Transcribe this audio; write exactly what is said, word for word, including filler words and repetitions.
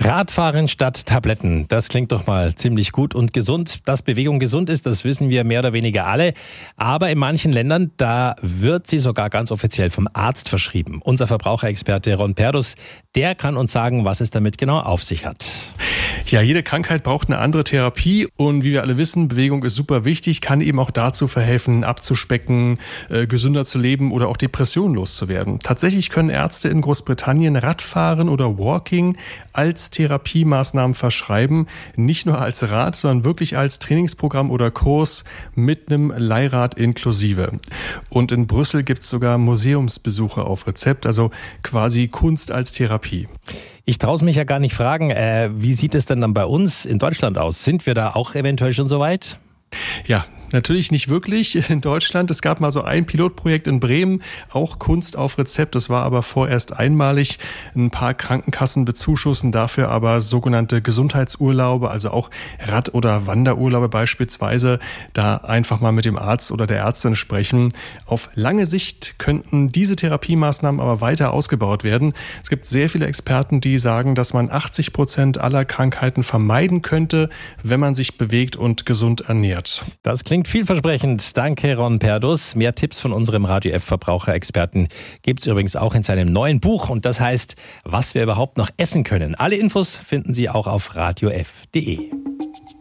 Radfahren statt Tabletten, das klingt doch mal ziemlich gut und gesund. Dass Bewegung gesund ist, das wissen wir mehr oder weniger alle. Aber in manchen Ländern, da wird sie sogar ganz offiziell vom Arzt verschrieben. Unser Verbraucherexperte Ron Perdus, der kann uns sagen, was es damit genau auf sich hat. Ja, jede Krankheit braucht eine andere Therapie und wie wir alle wissen, Bewegung ist super wichtig, kann eben auch dazu verhelfen, abzuspecken, äh, gesünder zu leben oder auch Depressionen loszuwerden. Tatsächlich können Ärzte in Großbritannien Radfahren oder Walking als Therapiemaßnahmen verschreiben, nicht nur als Rad, sondern wirklich als Trainingsprogramm oder Kurs mit einem Leihrad inklusive. Und in Brüssel gibt es sogar Museumsbesuche auf Rezept, also quasi Kunst als Therapie. Ich traue es mich ja gar nicht fragen, äh, wie sieht es denn dann bei uns in Deutschland aus? Sind wir da auch eventuell schon so weit? Ja, natürlich nicht wirklich in Deutschland. Es gab mal so ein Pilotprojekt in Bremen, auch Kunst auf Rezept. Das war aber vorerst einmalig. Ein paar Krankenkassen bezuschussen dafür aber sogenannte Gesundheitsurlaube, also auch Rad- oder Wanderurlaube beispielsweise. Da einfach mal mit dem Arzt oder der Ärztin sprechen. Auf lange Sicht könnten diese Therapiemaßnahmen aber weiter ausgebaut werden. Es gibt sehr viele Experten, die sagen, dass man achtzig Prozent aller Krankheiten vermeiden könnte, wenn man sich bewegt und gesund ernährt. Das klingt vielversprechend. Danke, Ron Perdus. Mehr Tipps von unserem Radio F Verbraucherexperten gibt es übrigens auch in seinem neuen Buch. Und das heißt, was wir überhaupt noch essen können. Alle Infos finden Sie auch auf radio f punkt de.